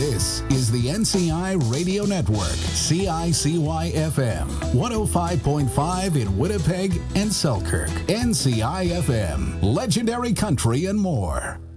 This is the NCI Radio Network, CICY FM, 105.5 in Winnipeg and Selkirk, NCI FM, legendary country and more.